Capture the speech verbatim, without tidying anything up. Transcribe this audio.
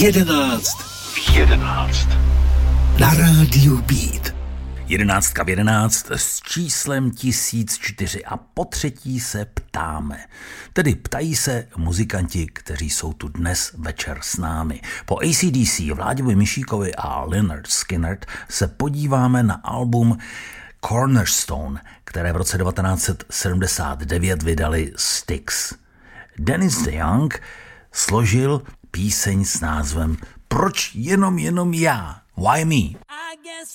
jedenáct. V jedenáct. Na rádiu Beat. Jedenáctka v jedenáct s číslem tisíc čtyři a po třetí se ptáme. Tedy ptají se muzikanti, kteří jsou tu dnes večer s námi. Po A C D C, Vláďovi Mišíkovi a Lynyrd Skynyrd se podíváme na album Cornerstone, které v roce devatenáct set sedmdesát devět vydali Styx. Dennis DeYoung složil píseň s názvem Proč jenom jenom já? Why me?